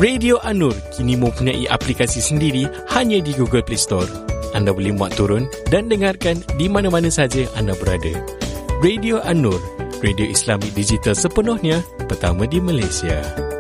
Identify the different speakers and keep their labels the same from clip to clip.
Speaker 1: Radio An-Nur kini mempunyai aplikasi sendiri hanya di Google Play Store. Anda boleh muat turun dan dengarkan di mana-mana saja anda berada. Radio An-Nur, radio Islami digital sepenuhnya, pertama di Malaysia.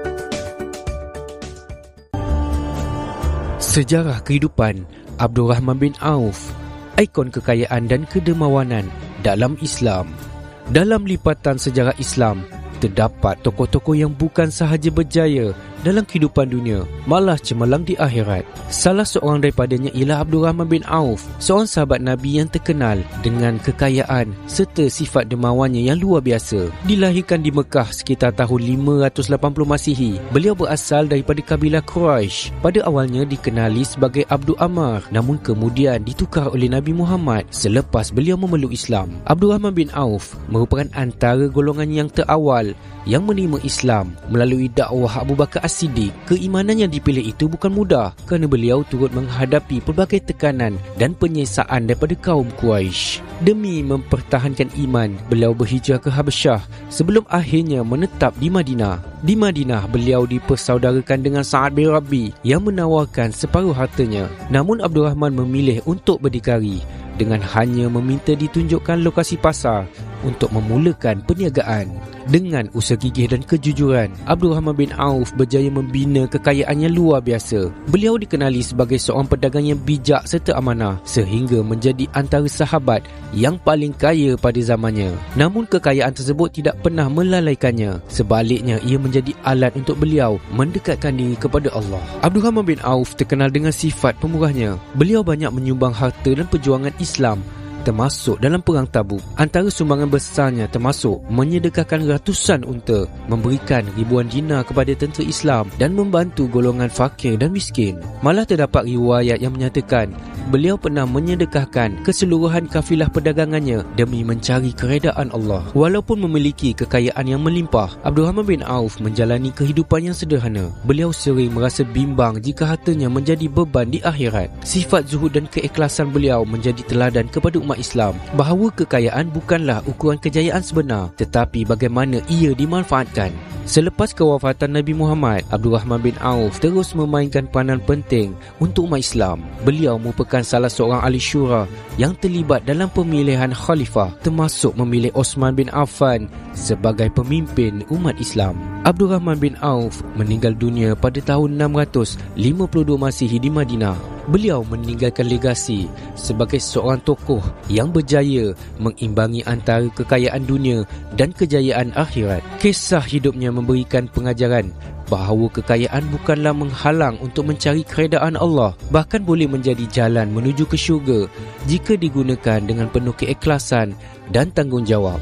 Speaker 2: Sejarah kehidupan Abdul Rahman bin Auf, ikon kekayaan dan kedermawanan dalam Islam. Dalam lipatan sejarah Islam, terdapat tokoh-tokoh yang bukan sahaja berjaya dalam kehidupan dunia, malah cemerlang di akhirat. Salah seorang daripadanya ialah Abdul Rahman bin Auf, seorang sahabat Nabi yang terkenal dengan kekayaan serta sifat dermawannya yang luar biasa. Dilahirkan di Mekah sekitar tahun 580 Masihi, beliau berasal daripada kabilah Quraisy. Pada awalnya dikenali sebagai Abdul Ammar, namun kemudian ditukar oleh Nabi Muhammad selepas beliau memeluk Islam. Abdul Rahman bin Auf merupakan antara golongan yang terawal yang menerima Islam melalui dakwah Abu Bakar As-Siddiq. Keimanan yang dipilih itu bukan mudah kerana beliau turut menghadapi pelbagai tekanan dan penyiksaan daripada kaum Quraisy. Demi mempertahankan iman, beliau berhijrah ke Habasyah sebelum akhirnya menetap di Madinah. Di Madinah, beliau dipersaudarakan dengan Sa'ad bin Rabi yang menawarkan separuh hartanya. Namun Abdul Rahman memilih untuk berdikari dengan hanya meminta ditunjukkan lokasi pasar untuk memulakan perniagaan. Dengan usaha gigih dan kejujuran, Abdul Rahman bin Auf berjaya membina kekayaan yang luar biasa. Beliau dikenali sebagai seorang pedagang yang bijak serta amanah, sehingga menjadi antara sahabat yang paling kaya pada zamannya. Namun kekayaan tersebut tidak pernah melalaikannya. Sebaliknya, ia menjadi alat untuk beliau mendekatkan diri kepada Allah. Abdul Rahman bin Auf terkenal dengan sifat pemurahnya. Beliau banyak menyumbang harta dan perjuangan Islam, termasuk dalam perang Tabuk. Antara sumbangan besarnya termasuk menyedekahkan ratusan unta, memberikan ribuan dinar kepada tentera Islam dan membantu golongan fakir dan miskin. Malah terdapat riwayat yang menyatakan beliau pernah menyedekahkan keseluruhan kafilah perdagangannya demi mencari keredaan Allah. Walaupun memiliki kekayaan yang melimpah, Abdul Rahman bin Auf menjalani kehidupan yang sederhana. Beliau sering merasa bimbang jika hartanya menjadi beban di akhirat. Sifat zuhud dan keikhlasan beliau menjadi teladan kepada umat Islam bahawa kekayaan bukanlah ukuran kejayaan sebenar, tetapi bagaimana ia dimanfaatkan. Selepas kewafatan Nabi Muhammad, Abdul Rahman bin Auf terus memainkan peranan penting untuk umat Islam. Beliau merupakan salah seorang ahli syura yang terlibat dalam pemilihan khalifah, termasuk memilih Osman bin Affan sebagai pemimpin umat Islam. Abdul Rahman bin Auf meninggal dunia pada tahun 652 Masihi di Madinah. Beliau meninggalkan legasi sebagai seorang tokoh yang berjaya mengimbangi antara kekayaan dunia dan kejayaan akhirat. Kisah hidupnya memberikan pengajaran bahawa kekayaan bukanlah menghalang untuk mencari keredaan Allah, bahkan boleh menjadi jalan menuju ke syurga jika digunakan dengan penuh keikhlasan dan tanggungjawab.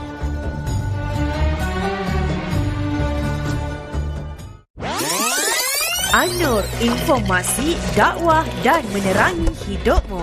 Speaker 3: An-Nur, informasi, dakwah dan menerangi hidupmu.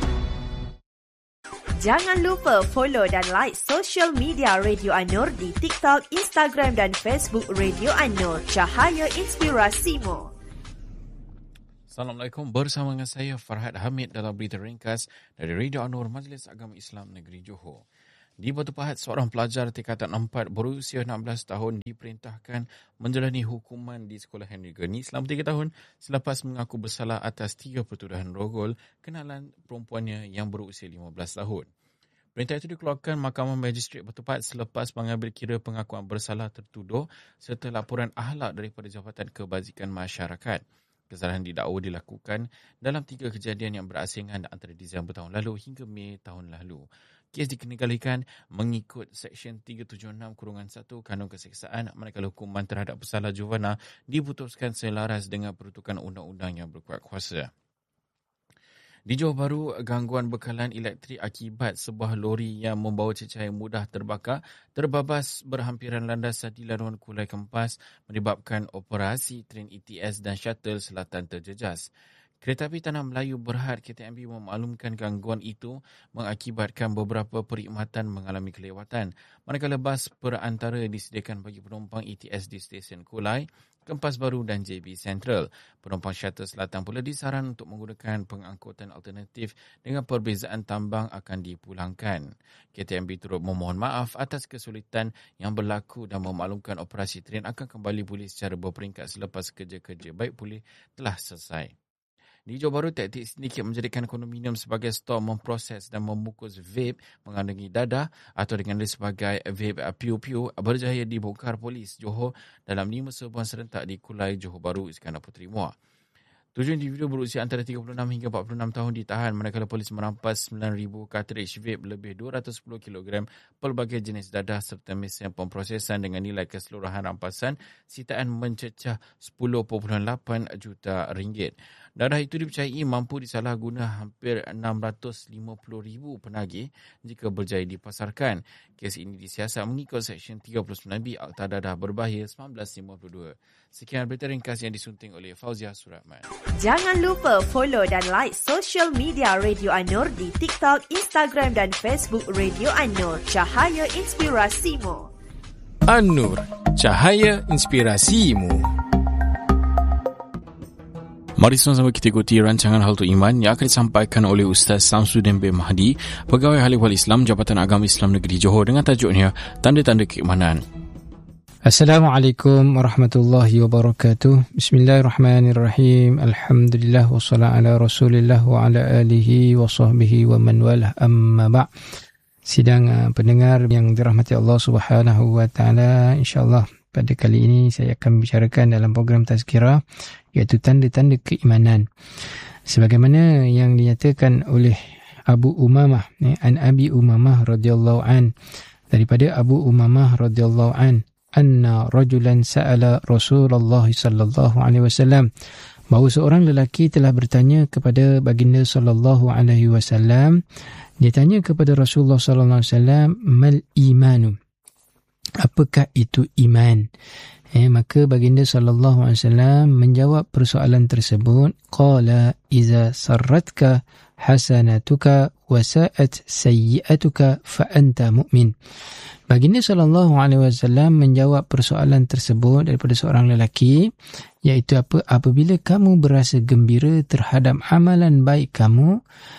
Speaker 3: Jangan lupa follow dan like social media Radio An-Nur di TikTok, Instagram dan Facebook Radio An-Nur. Cahaya inspirasimu.
Speaker 4: Assalamualaikum, bersama dengan saya Farhad Hamid dalam berita ringkas dari Radio An-Nur Majlis Agama Islam Negeri Johor. Di Batu Pahat, seorang pelajar tingkatan 4 berusia 16 tahun diperintahkan menjalani hukuman di sekolah Henry Gurney selama 3 tahun selepas mengaku bersalah atas 3 pertuduhan rogol kenalan perempuannya yang berusia 15 tahun. Perintah itu dikeluarkan Mahkamah Magistrat Batu Pahat selepas mengambil kira pengakuan bersalah tertuduh serta laporan akhlak daripada Jabatan Kebajikan Masyarakat. Kesalahan didakwa dilakukan dalam 3 kejadian yang berasingan antara Disember tahun lalu hingga Mei tahun lalu. Kes dikendalikan mengikut Seksyen 376-1 Kanun Keseksaan, manakala hukuman terhadap pesalah juvana diputuskan selaras dengan peruntukan undang-undang yang berkuat kuasa. Di Johor Bahru, gangguan bekalan elektrik akibat sebuah lori yang membawa cecair mudah terbakar terbabas berhampiran landasan di laluan Kulai Kempas menyebabkan operasi tren ETS dan shuttle selatan terjejas. Kereta api Tanah Melayu Berhad KTMB memaklumkan gangguan itu mengakibatkan beberapa perkhidmatan mengalami kelewatan. Manakala bas perantara disediakan bagi penumpang ETS di stesen Kulai, Kempas Baru dan JB Central. Penumpang shuttle selatan pula disaran untuk menggunakan pengangkutan alternatif dengan perbezaan tambang akan dipulangkan. KTMB turut memohon maaf atas kesulitan yang berlaku dan memaklumkan operasi tren akan kembali pulih secara berperingkat selepas kerja-kerja baik pulih telah selesai. Di Johor Bahru, taktik sindiket menjadikan kondominium sebagai stor memproses dan membungkus vape mengandungi dadah atau dikenali sebagai vape piu-piu berjaya dibongkar polis Johor dalam 5 serbuan serentak di Kulai, Johor Bahru, Iskandar Puteri Muar. 7 individu berusia antara 36 hingga 46 tahun ditahan manakala polis merampas 9,000 kartridge vape lebih 210 kg pelbagai jenis dadah serta mesin pemprosesan dengan nilai keseluruhan rampasan sitaan mencecah 10.8 juta ringgit. Dadah itu dipercayai mampu disalahguna hampir 650,000 penagih jika berjaya dipasarkan. Kes ini disiasat mengikut Seksyen 39B Akta Dadah Berbahaya 1952. Sekian berita ringkas yang disunting oleh Fauzia Suratman.
Speaker 3: Jangan lupa follow dan like social media Radio An-Nur di TikTok, Instagram dan Facebook Radio An-Nur. Cahaya Inspirasimu.
Speaker 1: An-Nur, Cahaya Inspirasimu. Mari sama-sama kita ikuti rancangan Haltu Iman yang akan disampaikan oleh Ustaz Samsudin bin Mahdi, Pegawai Halifah Islam Jabatan Agama Islam Negeri Johor dengan tajuknya Tanda-Tanda Keimanan.
Speaker 5: Assalamualaikum warahmatullahi wabarakatuh. Bismillahirrahmanirrahim. Alhamdulillah wassalatu ala Rasulillah wa ala alihi wa sahbihi wa man walah, amma ba'. Sidang pendengar yang dirahmati Allah Subhanahu wa taala, insyaallah pada kali ini saya akan bicarakan dalam program tazkirah iaitu tanda-tanda keimanan. Sebagaimana yang dinyatakan oleh Abu Umamah, an Abi Umamah radhiyallahu an, daripada Abu Umamah radhiyallahu an, anna rajulan sa'ala Rasulullah sallallahu alaihi wasallam, bahawa seorang lelaki telah bertanya kepada baginda sallallahu alaihi wasallam. Dia tanya kepada Rasulullah sallallahu alaihi wasallam, mal imanu, apakah itu iman? Maka baginda sallallahu alaihi wasallam menjawab persoalan tersebut, qala iza sarratka hasanatuka wa sa'at sayyi'atuka fa anta mu'min. Baginda sallallahu alaihi wasallam menjawab persoalan tersebut daripada seorang lelaki, iaitu apabila kamu berasa gembira terhadap amalan baik kamu,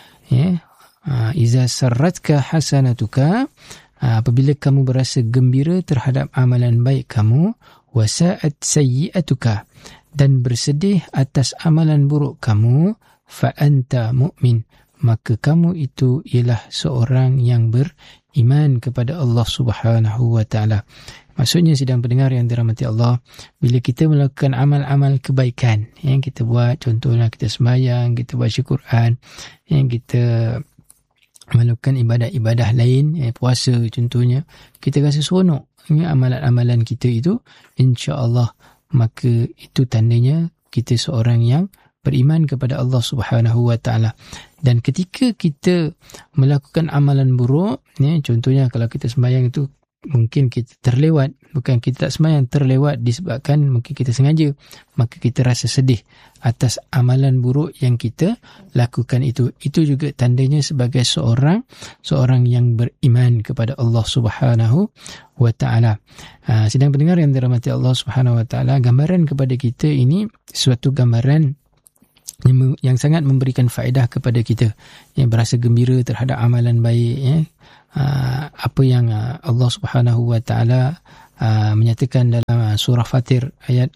Speaker 5: iza sarratka hasanatuka, apabila kamu berasa gembira terhadap amalan baik kamu, wasa'at sayyi'atuka, dan bersedih atas amalan buruk kamu, fa anta mu'min, maka kamu itu ialah seorang yang beriman kepada Allah Subhanahu wa taala. Maksudnya sidang pendengar yang dirahmati Allah, bila kita melakukan amal-amal kebaikan yang kita buat, contohnya kita sembahyang, kita baca Quran, yang kita melakukan ibadah-ibadah lain, puasa contohnya, kita rasa seronok amalan-amalan kita itu, insya-Allah maka itu tandanya kita seorang yang beriman kepada Allah Subhanahu wa taala. Dan ketika kita melakukan amalan buruk, contohnya kalau kita sembahyang itu mungkin kita terlewat, bukan kita tak sembahyang, terlewat disebabkan mungkin kita sengaja, maka kita rasa sedih atas amalan buruk yang kita lakukan itu. Itu juga tandanya sebagai seorang yang beriman kepada Allah Subhanahu wa taala. Sedang pendengar yang dirahmati Allah Subhanahu wa taala, gambaran kepada kita ini suatu gambaran yang sangat memberikan faedah kepada kita, yang berasa gembira terhadap amalan baik, apa yang Allah Subhanahu wa taala menyatakan dalam surah Fatir ayat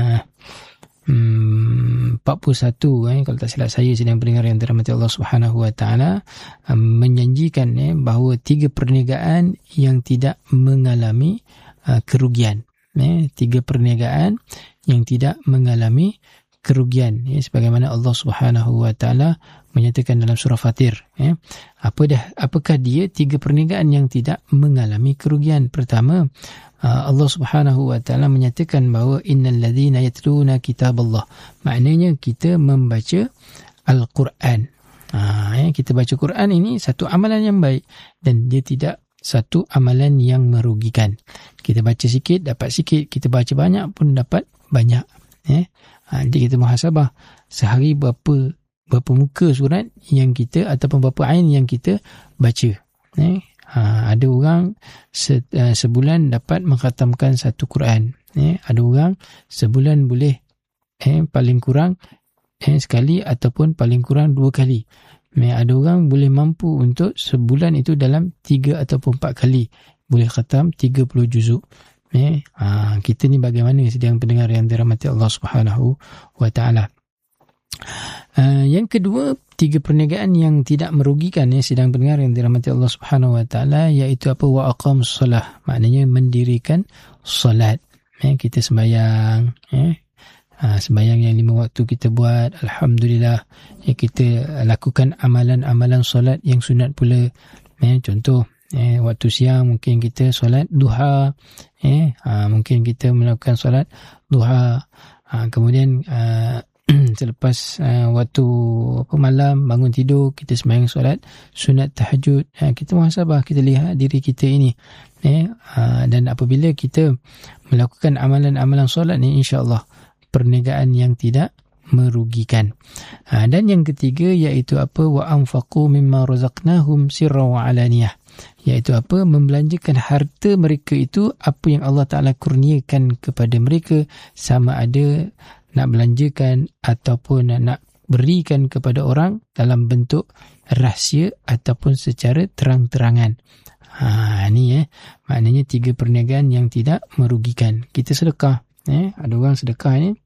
Speaker 5: 41, kalau tak silap saya sedang pendengar yang dirahmati Allah Subhanahu wa taala, menjanjikan bahawa 3 perniagaan yang tidak mengalami kerugian, 3 perniagaan yang tidak mengalami kerugian, sebagaimana Allah Subhanahu wa taala menyatakan dalam surah Fatir. Apakah dia 3 perniagaan yang tidak mengalami kerugian? Pertama, Allah Subhanahu wa taala menyatakan bahawa innal ladzina yatluna kitaballah, maknanya kita membaca Al-Quran. Kita baca Quran ini satu amalan yang baik dan dia tidak satu amalan yang merugikan. Kita baca sikit dapat sikit, kita baca banyak pun dapat banyak. Jadi kita muhasabah, sehari berapa berapa muka surat yang kita ataupun berapa ain yang kita baca. Ada orang sebulan dapat mengkhatamkan satu Quran. Ada orang sebulan boleh paling kurang sekali ataupun paling kurang 2 kali. Ada orang boleh mampu untuk sebulan itu dalam 3 ataupun 4 kali boleh khatam 30 juzuk. Kita ni bagaimana sedang pendengar yang dirahmati Allah Subhanahu wa taala. Yang kedua, 3 perniagaan yang tidak merugikan sedang pendengar yang dirahmati Allah Subhanahu wa taala, iaitu apa? Wa aqamus solah, maknanya mendirikan solat. Kita sembahyang, sembahyang yang 5 waktu kita buat, alhamdulillah. Kita lakukan amalan-amalan solat yang sunat pula. Contoh, waktu siang mungkin kita solat duha, mungkin kita melakukan solat duha. Kemudian selepas waktu malam bangun tidur, kita sembahyang solat sunat tahajud. Kita muhasabah, kita lihat diri kita ini, dan apabila kita melakukan amalan-amalan solat ni, insya-Allah perniagaan yang tidak merugikan. Dan yang ketiga iaitu apa? Wa anfaqu mimma razaqnahum sirran wa alaniyah, iaitu apa? Membelanjakan harta mereka itu apa yang Allah Ta'ala kurniakan kepada mereka, sama ada nak belanjakan ataupun nak berikan kepada orang dalam bentuk rahsia ataupun secara terang-terangan. Ni maknanya 3 perniagaan yang tidak merugikan. Kita sedekah, ada orang sedekah ni,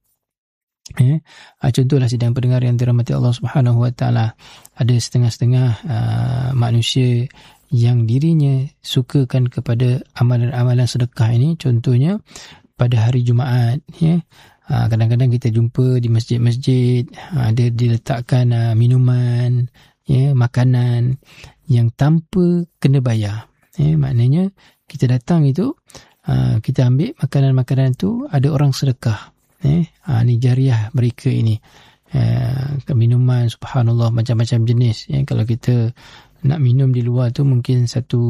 Speaker 5: contohlah sidang pendengar yang dirahmati Allah Subhanahu wa taala, ada setengah-setengah manusia yang dirinya sukakan kepada amalan-amalan sedekah ini. Contohnya pada hari Jumaat, kadang-kadang kita jumpa di masjid-masjid ada diletakkan minuman, makanan yang tanpa kena bayar. Maknanya kita datang itu, kita ambil makanan-makanan tu, ada orang sedekah. Ni jariah mereka ini. Minuman, subhanallah, macam-macam jenis. Kalau kita nak minum di luar tu mungkin satu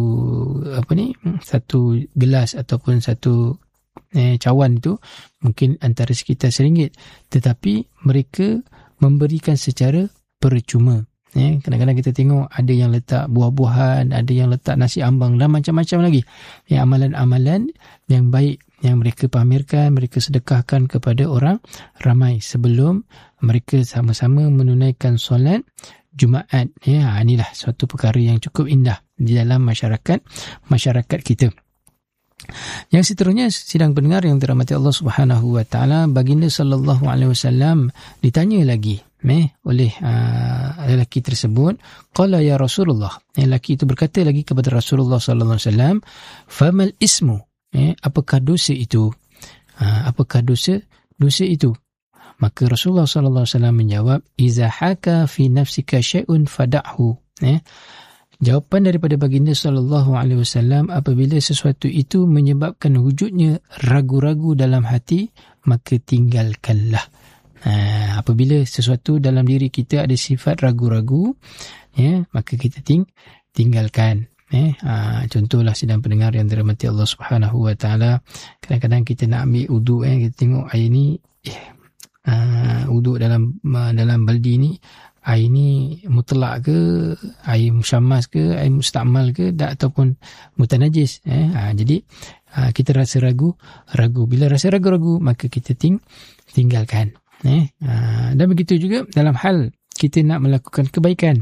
Speaker 5: gelas ataupun satu cawan itu mungkin antara sekitar RM1, tetapi mereka memberikan secara percuma. Kadang-kadang kita tengok ada yang letak buah-buahan, ada yang letak nasi ambang dan macam-macam lagi. Amalan-amalan yang baik yang mereka pamerkan, mereka sedekahkan kepada orang ramai sebelum mereka sama-sama menunaikan solat Jumaat. Inilah suatu perkara yang cukup indah di dalam masyarakat kita. Yang seterusnya, sidang pendengar yang dirahmati Allah Subhanahu wa taala, baginda sallallahu alaihi wasallam ditanya lagi oleh lelaki tersebut. Qala ya Rasulullah, lelaki itu berkata lagi kepada Rasulullah sallallahu alaihi wasallam, famal ismu, apakah dosa itu? Apakah dosa itu? Maka Rasulullah sallallahu alaihi wasallam menjawab, iza haka fi nafsika syai'un fada'hu. Jawapan daripada baginda sallallahu alaihi wasallam, apabila sesuatu itu menyebabkan wujudnya ragu-ragu dalam hati, maka tinggalkanlah. Apabila sesuatu dalam diri kita ada sifat ragu-ragu, maka kita tinggalkan. Contohlah sidang pendengar yang dirahmati Allah Subhanahu wa taala, kadang-kadang kita nak ambil uduk, kita tengok air ni uduk dalam baldi ni, air ni mutlak ke, air musyammas ke, air mustakmal ke, ataupun mutanajis. Jadi kita rasa ragu. Bila rasa ragu-ragu, maka kita tinggalkan. Dan begitu juga dalam hal kita nak melakukan kebaikan.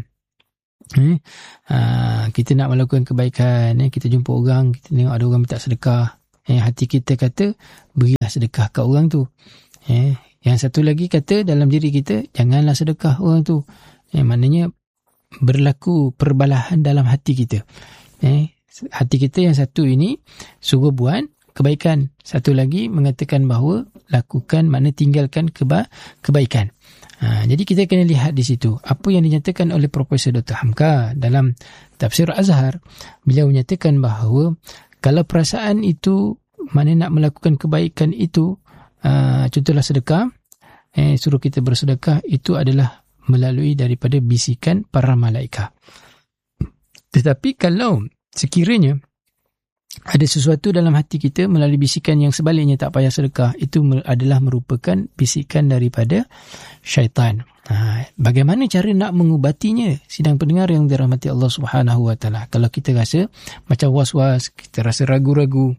Speaker 5: Kita nak melakukan kebaikan, kita jumpa orang, kita tengok ada orang minta sedekah, hati kita kata berilah sedekah kat orang tu. Yang satu lagi kata dalam diri kita, janganlah sedekah orang tu. Maknanya berlaku perbalahan dalam hati kita. Hati kita yang satu ini suruh buat kebaikan, satu lagi mengatakan bahawa lakukan, makna tinggalkan kebaikan. Jadi kita kena lihat di situ apa yang dinyatakan oleh Profesor Dr. Hamka dalam Tafsir Azhar. Beliau menyatakan bahawa kalau perasaan itu, mana nak melakukan kebaikan itu, contohlah sedekah, suruh kita bersedekah, itu adalah melalui daripada bisikan para malaikat. Tetapi kalau sekiranya ada sesuatu dalam hati kita melalui bisikan yang sebaliknya, tak payah sedekah, itu adalah merupakan bisikan daripada syaitan. Bagaimana cara nak mengubatinya? Sidang pendengar yang dirahmati Allah Subhanahu Wa Taala. Kalau kita rasa macam was-was, kita rasa ragu-ragu,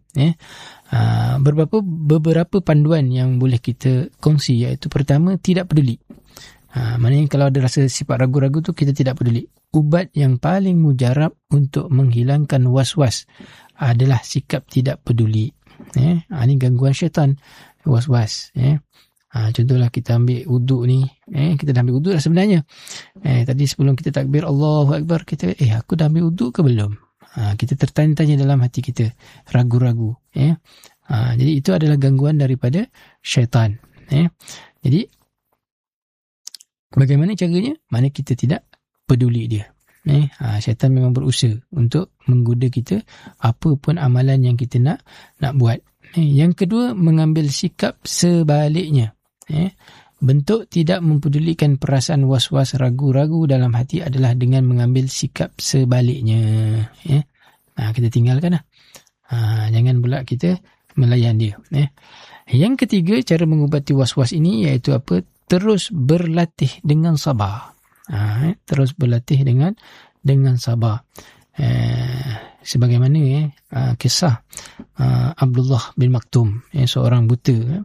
Speaker 5: beberapa panduan yang boleh kita kongsi, iaitu pertama, tidak peduli. Maknanya kalau ada rasa sifat ragu-ragu tu, kita tidak peduli. Ubat yang paling mujarab untuk menghilangkan was-was adalah sikap tidak peduli. Ini gangguan syaitan, was-was. Contohlah kita ambil wuduk ni, kita dah ambil wuduk dah sebenarnya. Tadi sebelum kita takbir Allahu Akbar, kita aku dah ambil wuduk ke belum? Kita tertanya-tanya dalam hati kita, ragu-ragu. Jadi itu adalah gangguan daripada syaitan. Jadi bagaimana caranya? Mana kita tidak peduli dia. Syaitan memang berusaha untuk menggoda kita apa pun amalan yang kita nak buat. Yang kedua, mengambil sikap sebaliknya. Bentuk tidak mempedulikan perasaan was-was, ragu-ragu dalam hati adalah dengan mengambil sikap sebaliknya. Kita tinggalkan lah. Jangan pula kita melayan dia. Yang ketiga, cara mengubati was-was ini iaitu apa? Terus berlatih dengan sabar. Terus berlatih dengan sabar. Sebagaimana kisah Abdullah bin Maktum, seorang buta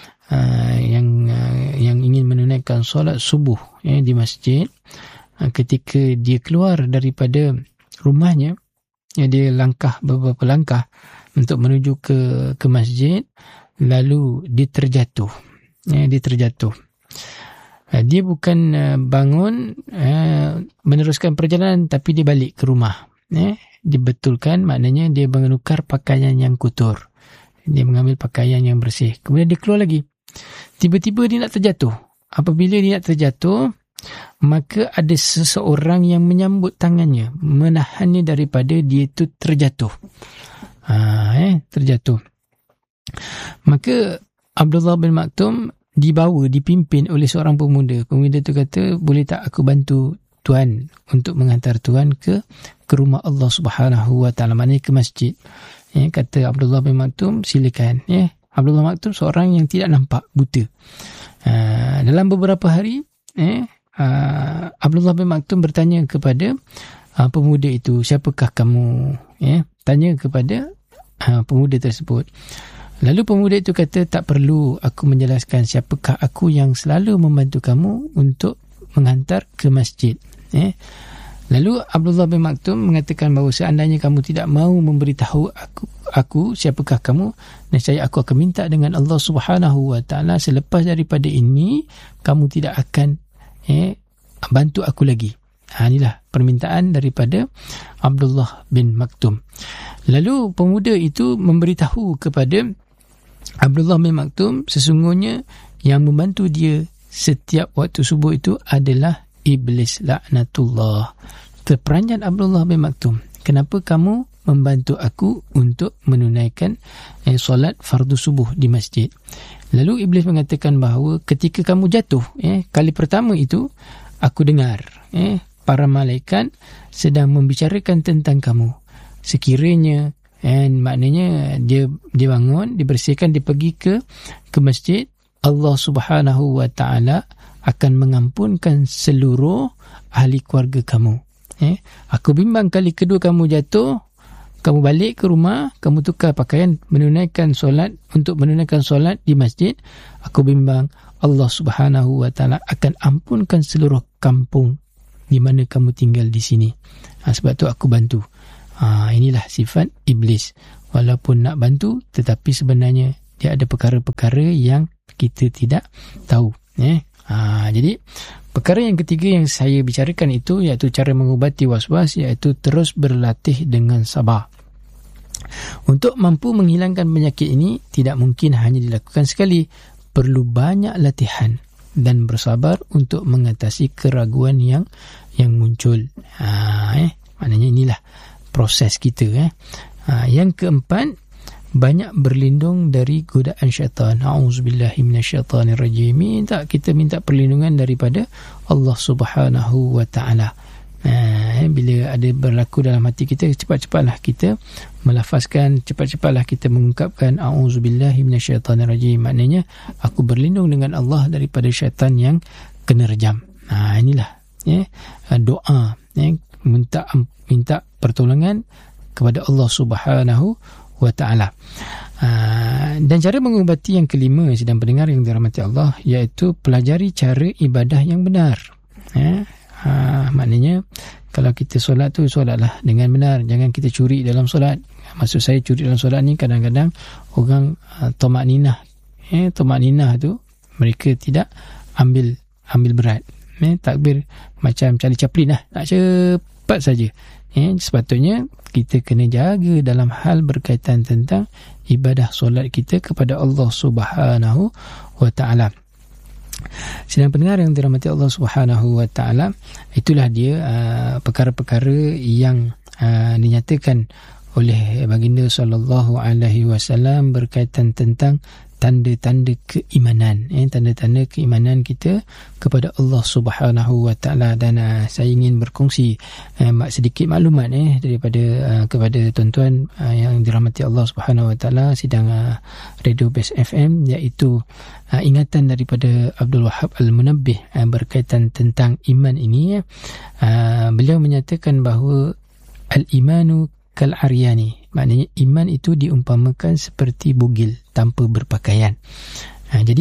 Speaker 5: yang ingin menunaikan solat subuh di masjid. Ketika dia keluar daripada rumahnya, dia langkah beberapa langkah untuk menuju ke masjid, lalu dia terjatuh. Dia bukan bangun meneruskan perjalanan, tapi dia balik ke rumah. Dibetulkan, maknanya dia menukar pakaian yang kotor, dia mengambil pakaian yang bersih, kemudian dia keluar lagi. Tiba-tiba dia nak terjatuh. Apabila dia nak terjatuh, maka ada seseorang yang menyambut tangannya, menahannya daripada dia itu terjatuh. Terjatuh. Maka Abdullah bin Maktum dipimpin oleh seorang pemuda. Pemuda itu kata, boleh tak aku bantu Tuan untuk menghantar Tuan ke rumah Allah Subhanahu Wa Taala, maknanya ke masjid. Kata Abdullah bin Maktum, silakan. Abdullah Maktum seorang yang tidak nampak, buta. Dalam beberapa hari, Abdullah bin Maktum bertanya kepada pemuda itu, siapakah kamu? Tanya kepada pemuda tersebut. Lalu pemuda itu kata, tak perlu aku menjelaskan siapakah aku yang selalu membantu kamu untuk menghantar ke masjid. Lalu Abdullah bin Maktum mengatakan bahawa seandainya kamu tidak mahu memberitahu aku siapakah kamu, nescaya aku akan minta dengan Allah Subhanahu Wa Taala, selepas daripada ini kamu tidak akan bantu aku lagi. Inilah permintaan daripada Abdullah bin Maktum. Lalu pemuda itu memberitahu kepada Abdullah bin Maktum, sesungguhnya yang membantu dia setiap waktu subuh itu adalah iblis laknatullah. Terperanjat Abdullah bin Maktum, kenapa kamu membantu aku untuk menunaikan solat fardu subuh di masjid? Lalu iblis mengatakan bahawa ketika kamu jatuh, kali pertama itu aku dengar para malaikat sedang membicarakan tentang kamu. Sekiranya maknanya dia bangun, dibersihkan, dia pergi ke masjid, Allah Subhanahu Wa Taala akan mengampunkan seluruh ahli keluarga kamu. Aku bimbang kali kedua kamu jatuh, kamu balik ke rumah, kamu tukar pakaian, menunaikan solat di masjid, aku bimbang Allah Subhanahu Wa Taala akan ampunkan seluruh kampung di mana kamu tinggal di sini. Sebab tu aku bantu. Inilah sifat iblis. Walaupun nak bantu, tetapi sebenarnya dia ada perkara-perkara yang kita tidak tahu. Jadi perkara yang ketiga yang saya bicarakan itu iaitu cara mengubati was-was, iaitu terus berlatih dengan sabar. Untuk mampu menghilangkan penyakit ini tidak mungkin hanya dilakukan sekali, perlu banyak latihan dan bersabar untuk mengatasi keraguan yang muncul. Maknanya inilah proses kita. Yang keempat, banyak berlindung dari godaan syaitan. A'udzubillahi minasyaitanirrajim. Kita minta perlindungan daripada Allah Subhanahu Wa Taala. Bila ada berlaku dalam hati kita, cepat-cepatlah kita melafazkan, cepat-cepatlah kita mengungkapkan a'udzubillahi minasyaitanirrajim. Maknanya aku berlindung dengan Allah daripada syaitan yang kena rejam. Inilah doa, minta pertolongan kepada Allah Subhanahu wa Ta'ala. Dan cara mengubati yang kelima, sidang pendengar yang dirahmati Allah, iaitu pelajari cara ibadah yang benar. Maknanya kalau kita solat tu, solatlah dengan benar. Jangan kita curi dalam solat. Maksud saya curi dalam solat ni, kadang-kadang orang tomakninah. Tomakninah tu mereka tidak ambil berat. Takbir macam Charlie Chaplin lah, nak cepat saja. Sepatutnya kita kena jaga dalam hal berkaitan tentang ibadah solat kita kepada Allah Subhanahu wa Ta'ala. Sidang pendengar yang dirahmati Allah Subhanahu wa Ta'ala, itulah dia perkara-perkara yang dinyatakan oleh baginda sallallahu alaihi wasallam berkaitan tentang tanda-tanda keimanan, tanda-tanda keimanan kita kepada Allah Subhanahu wa Ta'ala. Dan saya ingin berkongsi sedikit maklumat daripada kepada tuan-tuan yang dirahmati Allah Subhanahu wa Ta'ala sidang Radio Best FM, iaitu ingatan daripada Abdul Wahab Al-Munabbih berkaitan tentang iman ini. Beliau menyatakan bahawa al-imanu kal-aryani, maknanya iman itu diumpamakan seperti bugil tanpa berpakaian. Jadi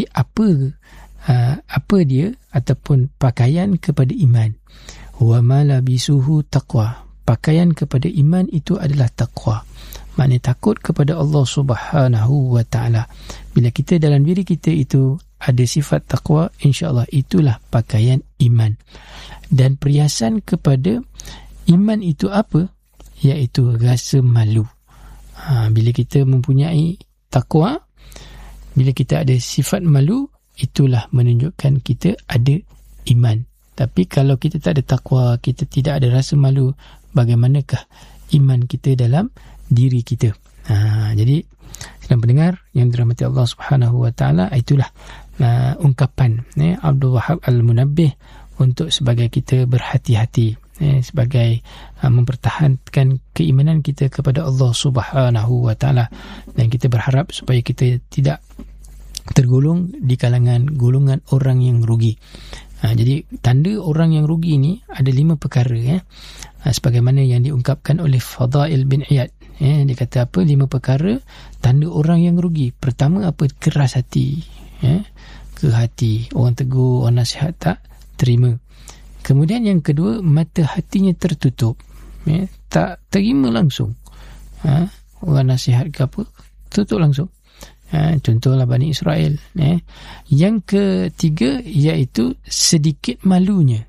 Speaker 5: apa dia ataupun pakaian kepada iman? Wa ma labisuhu taqwa. Pakaian kepada iman itu adalah taqwa. Maknanya takut kepada Allah Subhanahu wa Ta'ala. Bila kita dalam diri kita itu ada sifat taqwa, insya-Allah itulah pakaian iman. Dan perhiasan kepada iman itu apa? Iaitu rasa malu. Bila kita mempunyai takwa, bila kita ada sifat malu, itulah menunjukkan kita ada iman. Tapi kalau kita tak ada takwa, kita tidak ada rasa malu, bagaimanakah iman kita dalam diri kita? Jadi sedang pendengar yang dirahmati Allah Subhanahu wa Ta'ala, itulah ungkapan Abdul Wahab Al-Munabbih untuk sebagai kita berhati-hati, sebagai mempertahankan keimanan kita kepada Allah Subhanahu wa Ta'ala. Dan kita berharap supaya kita tidak tergolong di kalangan golongan orang yang rugi. Jadi tanda orang yang rugi ini ada 5 perkara, sebagaimana yang diungkapkan oleh Fadail bin Iyad. Dia kata apa? 5 perkara tanda orang yang rugi. Pertama apa? Keras hati. Ke hati, orang tegur, orang nasihat tak terima. Kemudian yang kedua, mata hatinya tertutup, tak terima langsung. Orang nasihat ke apa, tutup langsung. Contohlah Bani Israel. Yang ketiga iaitu sedikit malunya.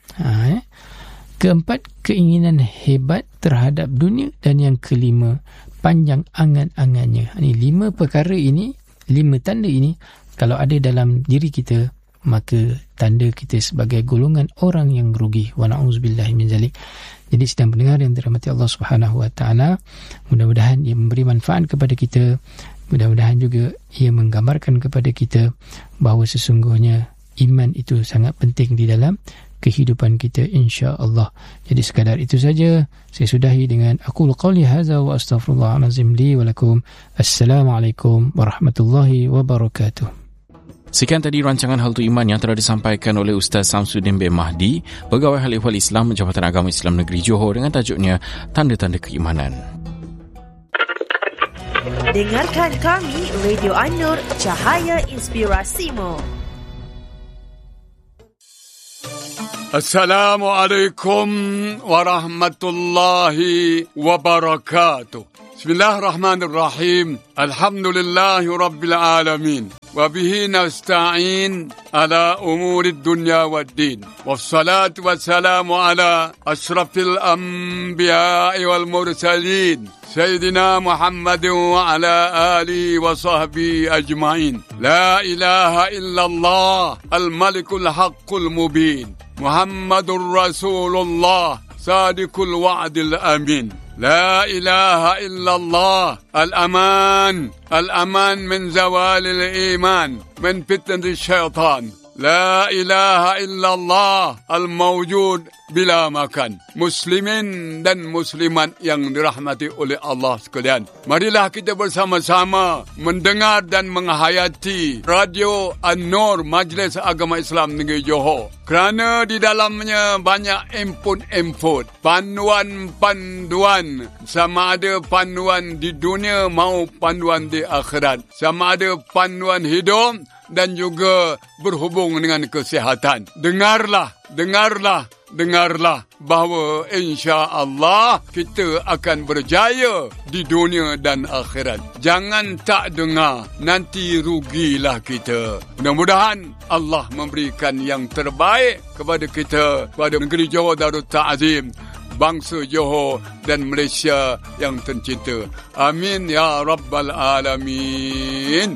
Speaker 5: Keempat, keinginan hebat terhadap dunia. Dan yang kelima, panjang angan-angannya. Ini 5 perkara ini, 5 tanda ini, kalau ada dalam diri kita, maka tanda kita sebagai golongan orang yang rugi. Wa na'udzubillahi min zalik. Jadi sedang pendengar yang dirahmati Allah Subhanahu wa Ta'ala, mudah-mudahan ia memberi manfaat kepada kita. Mudah-mudahan juga ia menggambarkan kepada kita bahawa sesungguhnya iman itu sangat penting di dalam kehidupan kita, insya-Allah. Jadi sekadar itu saja. Saya sudahi dengan aqulu qawli hadza wa astaghfirullahalazim li wa lakum. Assalamualaikum warahmatullahi wabarakatuh.
Speaker 4: Sekian tadi rancangan Hal Tu Iman yang telah disampaikan oleh Ustaz Samsuddin bin Mahdi, Pegawai Hal Ehwal Islam Jabatan Agama Islam Negeri Johor, dengan tajuknya Tanda-Tanda Keimanan.
Speaker 3: Dengarkan kami Radio An-Nur, Cahaya Inspirasimu.
Speaker 6: Assalamualaikum warahmatullahi wabarakatuh. Bismillahirrahmanirrahim. Alhamdulillahi rabbil alamin. وبه نستعين على أمور الدنيا والدين والصلاة والسلام على أشرف الأنبياء والمرسلين سيدنا محمد وعلى آله وصحبه أجمعين. لا إله إلا الله الملك الحق المبين محمد رسول الله صادق الوعد الأمين. لا إله إلا الله الأمان من زوال الإيمان من فتنة الشيطان. La ilaha illallah al-mawjud bila makan. Muslimin dan muslimat yang dirahmati oleh Allah sekalian. Marilah kita bersama-sama mendengar dan menghayati Radio An-Nur Majlis Agama Islam Negeri Johor. Kerana di dalamnya banyak input, panduan-panduan, sama ada panduan di dunia maupun panduan di akhirat. Sama ada panduan hidup dan juga berhubung dengan kesihatan. Dengarlah bahawa insya-Allah kita akan berjaya di dunia dan akhirat. Jangan tak dengar, nanti rugilah kita. Mudah-mudahan Allah memberikan yang terbaik kepada kita, kepada negeri Johor Darul Ta'zim, bangsa Johor dan Malaysia yang tercinta. Amin ya rabbal alamin.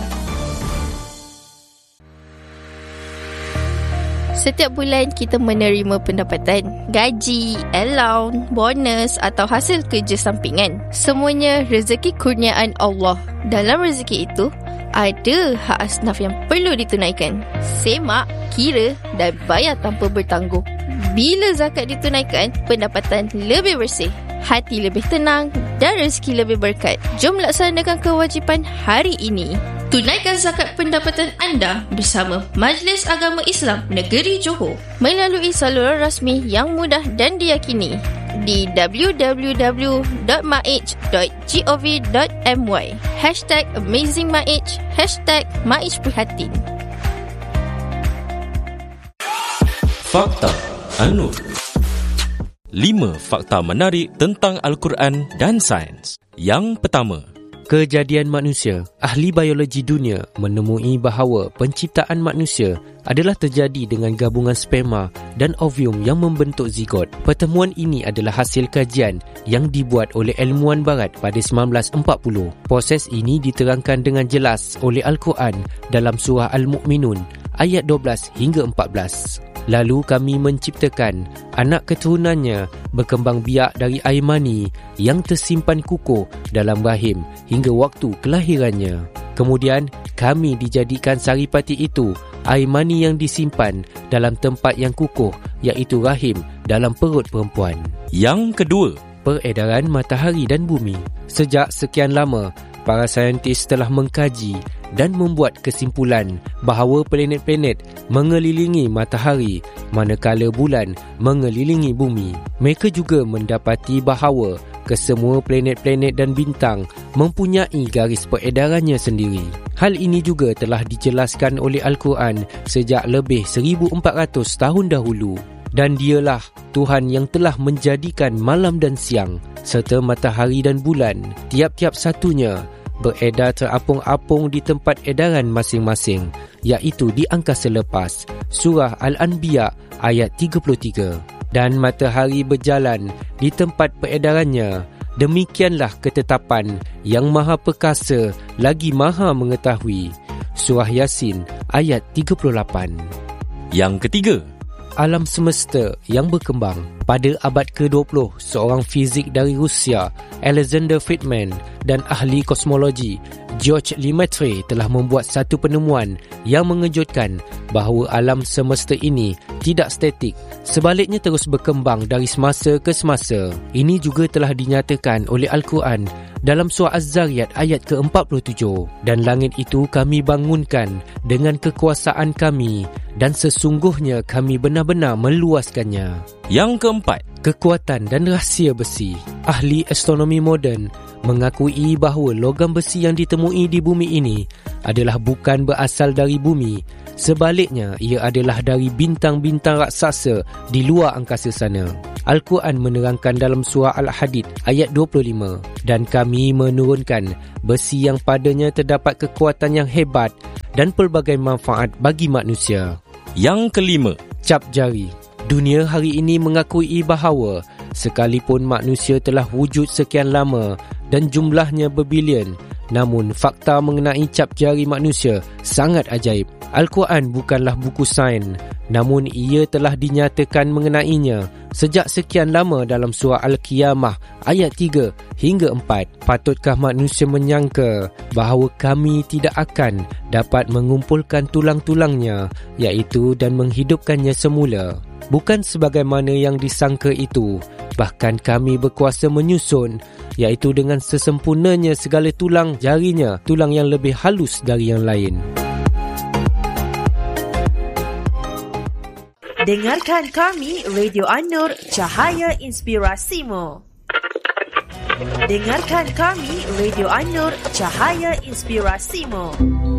Speaker 7: Setiap bulan kita menerima pendapatan, gaji, allowance, bonus atau hasil kerja sampingan. Semuanya rezeki kurniaan Allah. Dalam rezeki itu, ada hak asnaf yang perlu ditunaikan. Semak, kira dan bayar tanpa bertangguh. Bila zakat ditunaikan, pendapatan lebih bersih, hati lebih tenang dan rezeki lebih berkat. Jom laksanakan kewajipan hari ini. Tunaikan zakat pendapatan anda bersama Majlis Agama Islam Negeri Johor melalui saluran rasmi yang mudah dan diyakini di www.maij.gov.my #AmazingMaij #MaijPrihatin.
Speaker 1: Fakta An-Nur. 5 fakta menarik tentang Al-Quran dan sains. Yang pertama,
Speaker 2: kejadian manusia. Ahli biologi dunia menemui bahawa penciptaan manusia adalah terjadi dengan gabungan sperma dan ovium yang membentuk zigot. Pertemuan ini adalah hasil kajian yang dibuat oleh ilmuwan barat pada 1940. Proses ini diterangkan dengan jelas oleh Al-Quran dalam surah Al-Mu'minun ayat 12 hingga 14. Lalu kami menciptakan anak keturunannya berkembang biak dari air mani yang tersimpan kukuh dalam rahim hingga waktu kelahirannya. Kemudian kami dijadikan saripati itu, air mani yang disimpan dalam tempat yang kukuh, iaitu rahim dalam perut perempuan.
Speaker 1: Yang kedua,
Speaker 2: peredaran matahari dan bumi. Sejak sekian lama, para saintis telah mengkaji dan membuat kesimpulan bahawa planet-planet mengelilingi matahari manakala bulan mengelilingi bumi. Mereka juga mendapati bahawa kesemua planet-planet dan bintang mempunyai garis peredarannya sendiri. Hal ini juga telah dijelaskan oleh Al-Quran sejak lebih 1400 tahun dahulu. Dan dialah Tuhan yang telah menjadikan malam dan siang serta matahari dan bulan, tiap-tiap satunya beredar terapung-apung di tempat edaran masing-masing, iaitu di angkasa lepas. Surah Al-Anbiya ayat 33. Dan matahari berjalan di tempat peredarannya. Demikianlah ketetapan yang maha perkasa lagi maha mengetahui. Surah Yasin ayat 38.
Speaker 1: Yang ketiga,
Speaker 2: alam semesta yang berkembang. Pada abad ke-20, seorang fizik dari Rusia, Alexander Friedman, dan ahli kosmologi George Lemaitre telah membuat satu penemuan yang mengejutkan bahawa alam semesta ini tidak statik, sebaliknya terus berkembang dari semasa ke semasa. Ini juga telah dinyatakan oleh Al-Quran dalam surah Az-Zariyat ayat ke-47. Dan langit itu kami bangunkan dengan kekuasaan kami, dan sesungguhnya kami benar-benar meluaskannya.
Speaker 1: Yang keempat,
Speaker 2: kekuatan dan rahsia besi. Ahli astronomi moden mengakui bahawa logam besi yang ditemui di bumi ini adalah bukan berasal dari bumi. Sebaliknya, ia adalah dari bintang-bintang raksasa di luar angkasa sana. Al-Quran menerangkan dalam surah Al-Hadid ayat 25, dan kami menurunkan besi yang padanya terdapat kekuatan yang hebat dan pelbagai manfaat bagi manusia.
Speaker 1: Yang kelima,
Speaker 2: cap jari. Dunia hari ini mengakui bahawa sekalipun manusia telah wujud sekian lama dan jumlahnya berbilion, namun fakta mengenai cap jari manusia sangat ajaib. Al-Quran bukanlah buku sains, namun ia telah dinyatakan mengenainya sejak sekian lama dalam surah Al-Qiyamah ayat 3 hingga 4. Patutkah manusia menyangka bahawa kami tidak akan dapat mengumpulkan tulang-tulangnya, iaitu dan menghidupkannya semula? Bukan sebagaimana yang disangka itu, bahkan kami berkuasa menyusun, iaitu dengan sesempurnanya segala tulang jarinya, tulang yang lebih halus dari yang lain.
Speaker 3: Dengarkan kami Radio An-Nur, Cahaya Inspirasimu. Dengarkan kami Radio An-Nur, Cahaya Inspirasimu.